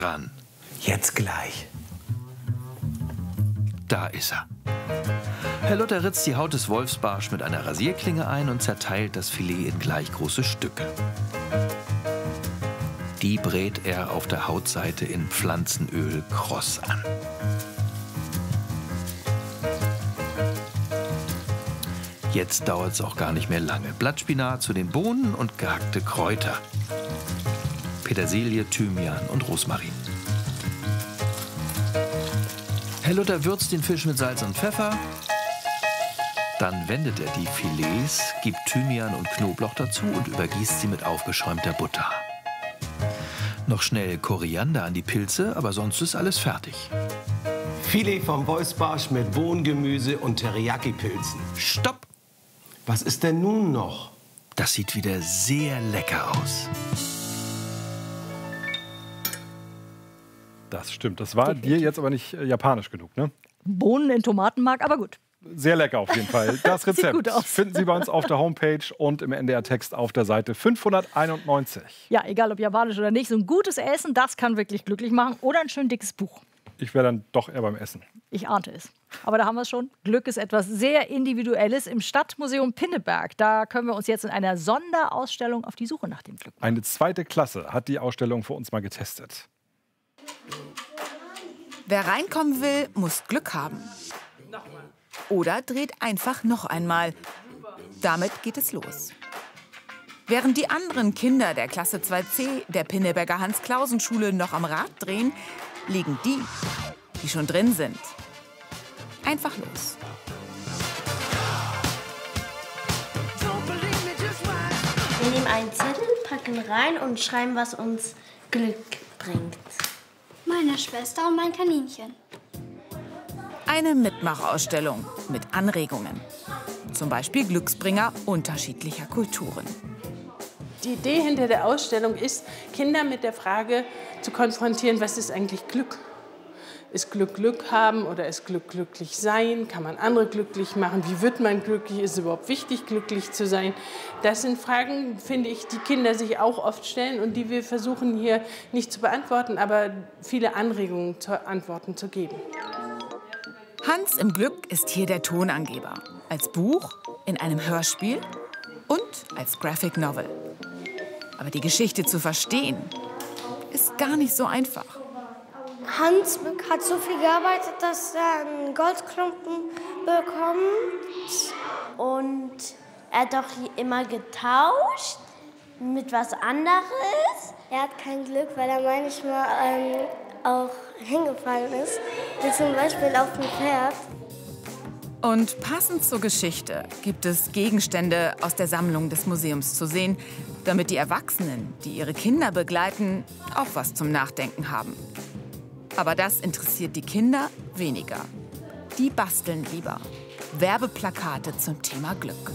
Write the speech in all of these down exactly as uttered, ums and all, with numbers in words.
ran. Jetzt gleich. Da ist er. Herr Luther ritzt die Haut des Wolfsbarsch mit einer Rasierklinge ein und zerteilt das Filet in gleich große Stücke. Die brät er auf der Hautseite in Pflanzenöl kross an. Jetzt dauert es auch gar nicht mehr lange. Blattspinat zu den Bohnen und gehackte Kräuter. Petersilie, Thymian und Rosmarin. Herr Luther würzt den Fisch mit Salz und Pfeffer. Dann wendet er die Filets, gibt Thymian und Knoblauch dazu und übergießt sie mit aufgeschäumter Butter. Noch schnell Koriander an die Pilze, aber sonst ist alles fertig. Filet vom Wolfsbarsch mit Bohnengemüse und Teriyaki-Pilzen. Stopp! Was ist denn nun noch? Das sieht wieder sehr lecker aus. Das stimmt. Das war dir jetzt aber nicht äh, japanisch genug, ne? Bohnen in Tomatenmark, aber gut. Sehr lecker auf jeden Fall. Das Sieht Rezept gut aus. finden Sie bei uns auf der Homepage und im N D R-Text auf der Seite fünfhunderteinundneunzig. Ja, egal ob japanisch oder nicht, so ein gutes Essen, das kann wirklich glücklich machen. Oder ein schön dickes Buch. Ich wäre dann doch eher beim Essen. Ich ahnte es. Aber da haben wir es schon. Glück ist etwas sehr Individuelles im Stadtmuseum Pinneberg. Da können wir uns jetzt in einer Sonderausstellung auf die Suche nach dem Glück machen. Eine zweite Klasse hat die Ausstellung für uns mal getestet. Wer reinkommen will, muss Glück haben. Oder dreht einfach noch einmal. Damit geht es los. Während die anderen Kinder der Klasse zwei C der Pinneberger Hans-Clausen-Schule noch am Rad drehen, legen die, die schon drin sind, einfach los. Wir nehmen einen Zettel, packen rein und schreiben, was uns Glück bringt. Meine Schwester und mein Kaninchen. Eine Mitmachausstellung mit Anregungen. Zum Beispiel Glücksbringer unterschiedlicher Kulturen. Die Idee hinter der Ausstellung ist, Kinder mit der Frage zu konfrontieren, was ist eigentlich Glück? Ist Glück Glück haben oder ist Glück glücklich sein? Kann man andere glücklich machen? Wie wird man glücklich? Ist es überhaupt wichtig, glücklich zu sein? Das sind Fragen, finde ich, die Kinder sich auch oft stellen und die wir versuchen hier nicht zu beantworten, aber viele Anregungen zu Antworten zu geben. Hans im Glück ist hier der Tonangeber. Als Buch, in einem Hörspiel und als Graphic Novel. Aber die Geschichte zu verstehen, ist gar nicht so einfach. Hans hat so viel gearbeitet, dass er einen Goldklumpen bekommt. Und er hat doch immer getauscht mit was anderes. Er hat kein Glück, weil er manchmal ähm, auch hingefallen ist, wie zum Beispiel auf dem Pferd. Und passend zur Geschichte gibt es Gegenstände aus der Sammlung des Museums zu sehen, damit die Erwachsenen, die ihre Kinder begleiten, auch was zum Nachdenken haben. Aber das interessiert die Kinder weniger. Die basteln lieber Werbeplakate zum Thema Glück.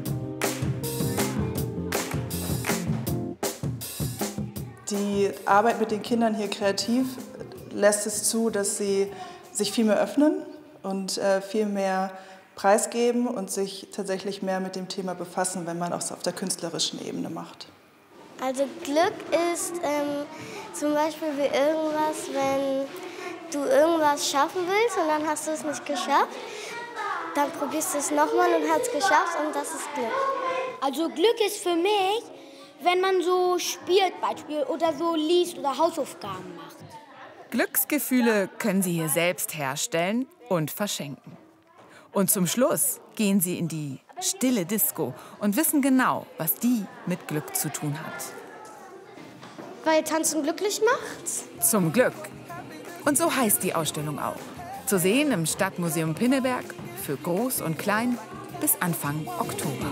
Die Arbeit mit den Kindern hier kreativ lässt es zu, dass sie sich viel mehr öffnen und äh, viel mehr preisgeben und sich tatsächlich mehr mit dem Thema befassen, wenn man auch so auf der künstlerischen Ebene macht. Also Glück ist ähm, zum Beispiel wie irgendwas, wenn du irgendwas schaffen willst und dann hast du es nicht geschafft, dann probierst du es nochmal und hast es geschafft und das ist Glück. Also Glück ist für mich, wenn man so spielt, Beispiel, oder so liest oder Hausaufgaben macht. Glücksgefühle können Sie hier selbst herstellen und verschenken. Und zum Schluss gehen Sie in die stille Disco und wissen genau, was die mit Glück zu tun hat. Weil Tanzen glücklich macht? Zum Glück. Und so heißt die Ausstellung auch. Zu sehen im Stadtmuseum Pinneberg für Groß und Klein bis Anfang Oktober.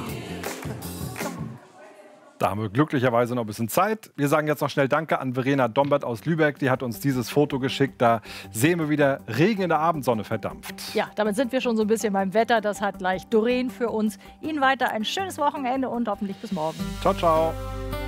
Da haben wir glücklicherweise noch ein bisschen Zeit. Wir sagen jetzt noch schnell Danke an Verena Dombert aus Lübeck. Die hat uns dieses Foto geschickt. Da sehen wir wieder Regen in der Abendsonne verdampft. Ja, damit sind wir schon so ein bisschen beim Wetter. Das hat gleich Doreen für uns. Ihnen weiter ein schönes Wochenende und hoffentlich bis morgen. Ciao, ciao.